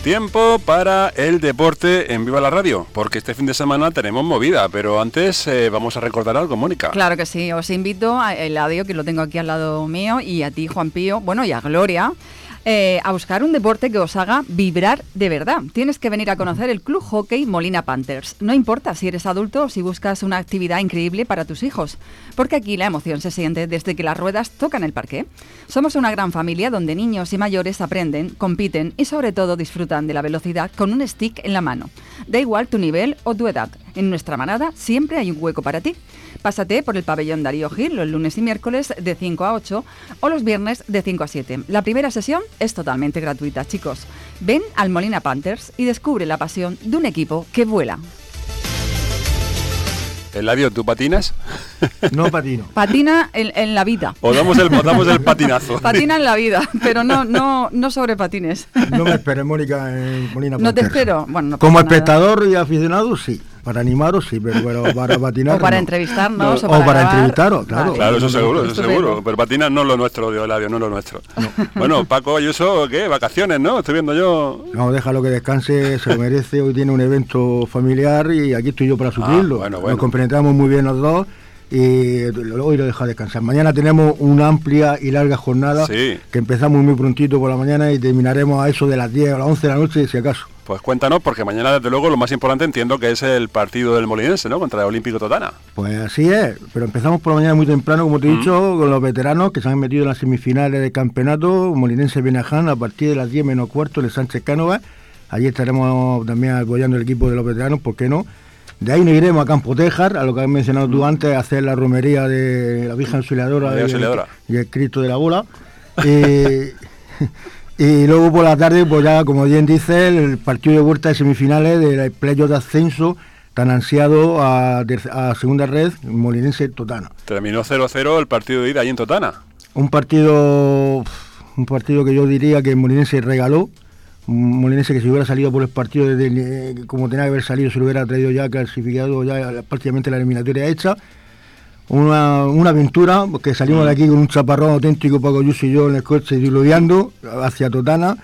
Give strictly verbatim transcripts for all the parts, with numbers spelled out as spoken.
Tiempo para el deporte en Viva la Radio, porque este fin de semana tenemos movida, pero antes eh, vamos a recordar algo, Mónica. Claro que sí, os invito a Eladio, que lo tengo aquí al lado mío, y a ti, Juan Pío, bueno, y a Gloria, eh, a buscar un deporte que os haga vibrar de verdad. Tienes que venir a conocer el Club Hockey Molina Panthers. No importa si eres adulto o si buscas una actividad increíble para tus hijos, porque aquí la emoción se siente desde que las ruedas tocan el parqué. Somos una gran familia donde niños y mayores aprenden, compiten y sobre todo disfrutan de la velocidad con un stick en la mano. Da igual tu nivel o tu edad, en nuestra manada siempre hay un hueco para ti. Pásate por el pabellón Darío Gil los lunes y miércoles de cinco a ocho o los viernes de cinco a siete. La primera sesión es totalmente gratuita, chicos. Ven al Molina Panthers y descubre la pasión de un equipo que vuela. Eladio, ¿tú patinas? No patino. Patina en, en la vida. O damos el, o damos el patinazo. Patina en la vida, pero no, no, no sobre patines. No me esperes, Mónica, en Molina Panthers. No te espero. Bueno, no Como pasa nada. espectador y aficionado, sí. Para animaros, sí, pero, pero para patinar. O para no. entrevistarnos. No, o para, o para grabar. entrevistaros, claro. Vale. Claro, eso seguro, eso Estupendo. seguro. Pero patinar no es lo nuestro, digo, Eladio, no es lo nuestro. No. Bueno, Paco Ayuso, ¿qué? Vacaciones, ¿no? Estoy viendo yo. No, déjalo que descanse, se lo merece. Hoy tiene un evento familiar y aquí estoy yo para suplirlo. Ah, bueno, bueno. Nos compenetramos muy bien los dos y hoy lo deja descansar. Mañana tenemos una amplia y larga jornada Sí. que empezamos muy prontito por la mañana y terminaremos a eso de las diez o las once de la noche, si acaso. Pues cuéntanos, porque mañana, desde luego, lo más importante entiendo que es el partido del Molinense, ¿no? Contra el Olímpico Totana. Pues así es, pero empezamos por la mañana muy temprano, como te he Mm. dicho, con los veteranos que se han metido en las semifinales del campeonato, Molinense Benaján, a partir de las diez menos cuarto en el Sánchez Cánovas. Allí estaremos también apoyando el equipo de los veteranos, ¿por qué no? De ahí nos iremos a Campo Tejar, a lo que has mencionado tú antes, a hacer la romería de la Virgen Auxiliadora, La y, Auxiliadora. El, y el Cristo de la Bola. y, y luego por la tarde, pues ya, como bien dice, el partido de vuelta de semifinales del playoff de ascenso, tan ansiado a, a segunda red, Molinense Totana. Terminó cero cero el partido de ida ahí en Totana. Un partido un partido que yo diría que Molinense regaló, un Molinense que si hubiera salido por el partido desde, eh, como tenía que haber salido, se lo hubiera traído ya clasificado, ya prácticamente la eliminatoria hecha. Una, una aventura, porque salimos de aquí con un chaparrón auténtico, Paco Ayuso y yo en el coche diluviando hacia Totana.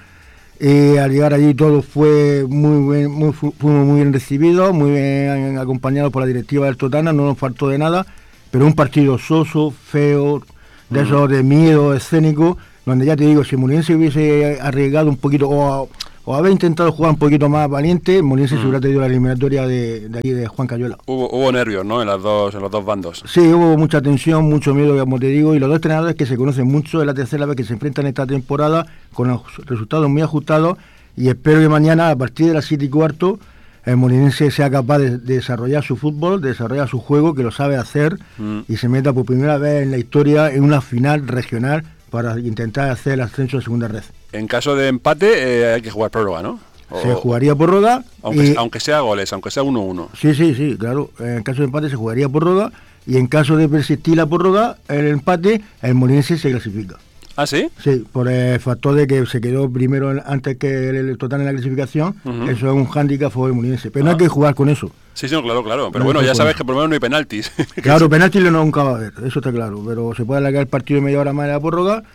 Y al llegar allí todo fue muy bien, muy, fuimos muy bien recibidos, muy bien acompañados por la directiva del Totana, no nos faltó de nada, pero un partido soso, feo, de Mm. esos de miedo escénico, donde ya te digo, si Molinense hubiese arriesgado un poquito, o, o haber intentado jugar un poquito más valiente, Molinense Mm. se hubiera traído la eliminatoria de, de allí de Juan Cayuela. Hubo, hubo nervios, ¿no? En, las dos, en los dos bandos. Sí, hubo mucha tensión, mucho miedo, como te digo, y los dos entrenadores que se conocen mucho, es la tercera vez que se enfrentan esta temporada, con los resultados muy ajustados, y espero que mañana, a partir de las siete y cuarto, el Molinense sea capaz de, de desarrollar su fútbol, de desarrollar su juego, que lo sabe hacer, Mm. y se meta por primera vez en la historia en una final regional para intentar hacer el ascenso de segunda red. En caso de empate eh, hay que jugar prórroga, ¿no? O- Se jugaría por roda. aunque, y, aunque sea goles, aunque sea uno uno. Sí, sí, sí, claro. En caso de empate se jugaría por roda, y en caso de persistir la prórroga, el empate, el Molinense se clasifica. ¿Ah, sí? Sí, por el factor de que se quedó primero en- antes que el, el total en la clasificación, Ujú. eso es un hándicap a favor del Molinense. Pero Ah. no hay que jugar con eso. Sí, sí, no, claro, claro. Pero No, bueno, eso ya fue. sabes que por lo menos no hay penaltis. Claro, penalti no nunca va a haber, eso está claro. Pero se puede alargar el partido de media hora más de la prórroga.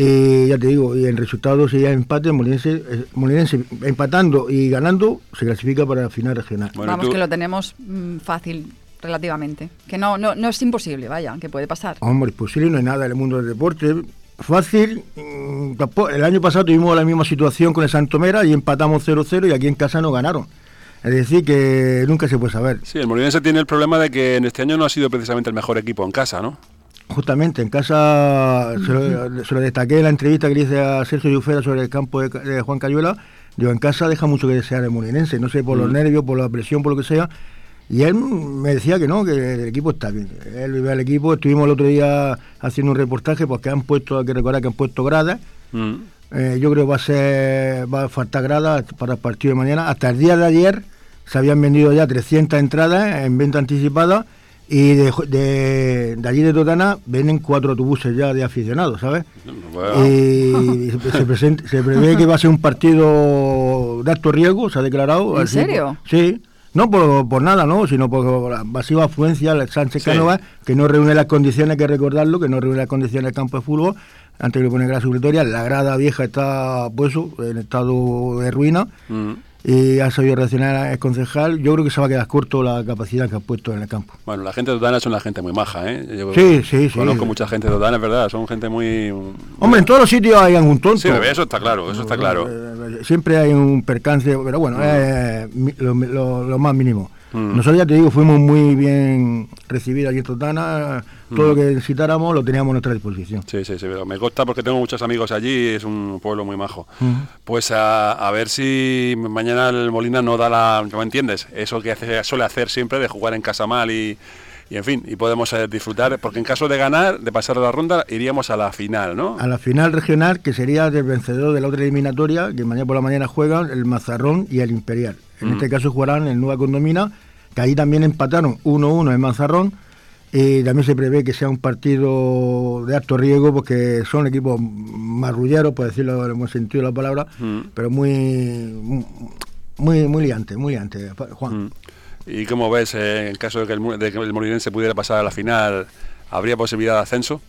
Y ya te digo, y el resultado sería empate, Molinense, eh, Molinense empatando y ganando se clasifica para la final regional. Bueno, Vamos, tú- que lo tenemos mm, fácil, relativamente. Que no, no, no es imposible, vaya, que puede pasar. Hombre, posible no hay nada en el mundo del deporte. Fácil, mm, tampoco- el año pasado tuvimos la misma situación con el Santomera y empatamos cero cero y aquí en casa no ganaron. Es decir, que nunca se puede saber. Sí, el Molinense tiene el problema de que en este año no ha sido precisamente el mejor equipo en casa, ¿no? Justamente, en casa se lo, se lo destaqué en la entrevista que le hice a Sergio Llufera sobre el campo de, de Juan Cayuela. Digo, en casa deja mucho que desear el Molinense, no sé, por los Mm. nervios, por la presión, por lo que sea. Y él me decía que no, que el equipo está bien. Él vive al equipo, estuvimos el otro día haciendo un reportaje porque han puesto, hay que recordar que han puesto gradas. Mm. Eh, yo creo que va a ser, va a faltar gradas para el partido de mañana. Hasta el día de ayer se habían vendido ya trescientas entradas en venta anticipada y de, de, de allí de Totana vienen cuatro autobuses ya de aficionados, ¿sabes? Bueno. Y se, se, present, se prevé que va a ser un partido de alto riesgo, se ha declarado. ¿En así, serio? por- sí. No por, por nada, ¿no? Sino por la masiva afluencia al Sánchez Sí. Cánovas, que no reúne las condiciones, hay que recordarlo, que no reúne las condiciones del campo de fútbol. antes que le ponen grada supletoria. La grada vieja está puesto en estado de ruina. Mm. Y ha sabido reaccionar el concejal. Yo creo que se va a quedar corto la capacidad que ha puesto en el campo. Bueno, la gente de Totana es una gente muy maja, ¿eh? Yo sí, sí, sí. Conozco mucha gente de Totana, es verdad, son gente muy... Hombre, en todos los sitios hay algún tonto. Sí, eso está claro, eso está claro. Siempre hay un percance, pero bueno, mm. es lo, lo, lo más mínimo. Mm. Nosotros, ya te digo, fuimos muy bien recibidos aquí en Totana. Todo mm. lo que necesitáramos lo teníamos a nuestra disposición. Sí, sí, sí, pero me consta porque tengo muchos amigos allí, es un pueblo muy majo. Mm. Pues a, a ver si mañana el Molina no da la... ¿Me entiendes? Eso que hace, suele hacer siempre de jugar en casa mal y, y en fin, y podemos eh, disfrutar, porque en caso de ganar, de pasar la ronda, iríamos a la final, ¿no? A la final regional, que sería del vencedor de la otra eliminatoria, que mañana por la mañana juegan el Mazarrón y el Imperial. En mm. este caso jugarán el Nueva Condomina, que ahí también empataron uno uno en Mazarrón. Y también se prevé que sea un partido de alto riesgo porque son equipos marrulleros, por decirlo en el buen sentido de la palabra, mm. pero muy muy muy liantes, muy liantes, Juan. Mm. ¿Y cómo ves, eh, en caso de que, el, de que el molinense pudiera pasar a la final, habría posibilidad de ascenso?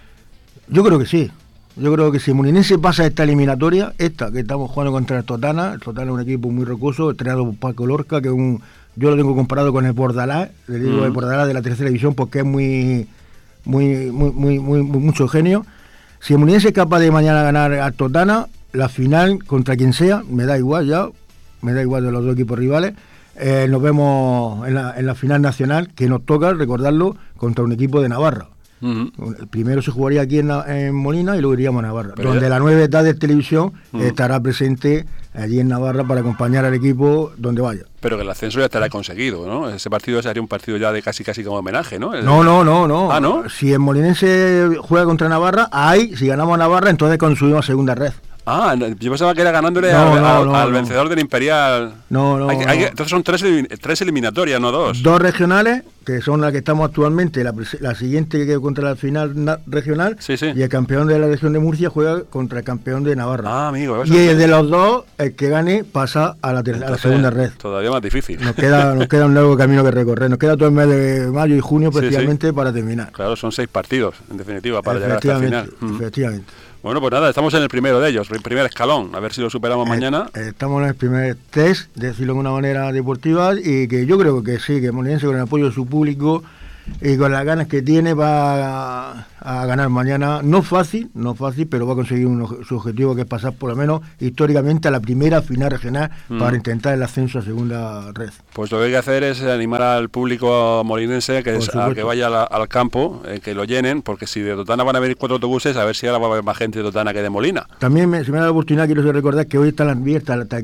Yo creo que sí. Yo creo que si el Molinense pasa esta eliminatoria, esta que estamos jugando contra el Totana, el Totana es un equipo muy rocoso, entrenado por Paco Lorca, que es un... Yo lo tengo comparado con el Bordalás, le digo mm. el Bordalás de la tercera división porque es muy, muy, muy, muy, muy, muy mucho genio. Si el Molinense es capaz de mañana ganar a Totana, la final contra quien sea, me da igual ya, me da igual de los dos equipos rivales. Eh, nos vemos en la, en la final nacional, que nos toca, recordarlo, contra un equipo de Navarra. Uh-huh. El primero se jugaría aquí en, en Molina y luego iríamos a Navarra, pero donde ya... la nueva edad de televisión uh-huh. estará presente allí en Navarra para acompañar al equipo donde vaya. Pero que el ascenso ya estará conseguido, ¿no? Ese partido sería un partido ya de casi casi como homenaje, ¿no? El... No, no, no, no. Ah, ¿no? Si el Molinense juega contra Navarra, ahí, si ganamos a Navarra, entonces cuando subimos a segunda red. Ah, yo pensaba que era ganándole no, al, no, al, no, al no. vencedor del Imperial. No, no, hay, hay, no. Entonces son tres, tres eliminatorias, no dos. Dos regionales, que son las que estamos actualmente, la, la siguiente que contra la final na, regional, sí, sí. y el campeón de la región de Murcia juega contra el campeón de Navarra. Ah, amigo. Y el de los dos, el que gane, pasa a la, ter- a la segunda red. Todavía más difícil. Nos queda, nos queda un largo camino que recorrer. Nos queda todo el mes de mayo y junio, precisamente, sí, sí. para terminar. Claro, son seis partidos, en definitiva, para llegar hasta el final. Efectivamente. Bueno, pues nada, estamos en el primero de ellos, el primer escalón, a ver si lo superamos eh, mañana. Estamos en el primer test, decirlo de una manera deportiva, y que yo creo que sí, que Molinense con el apoyo de su público y con las ganas que tiene va a, a ganar mañana. No fácil, no fácil, pero va a conseguir un, su objetivo, que es pasar por lo menos históricamente a la primera final regional mm. para intentar el ascenso a segunda red. Pues lo que hay que hacer es animar al público molinense que, es, a que vaya la, al campo, eh, que lo llenen, porque si de Totana van a venir cuatro autobuses, a ver si ahora va a haber más gente de Totana que de Molina. También, me, si me da la oportunidad, quiero recordar que hoy está la abierta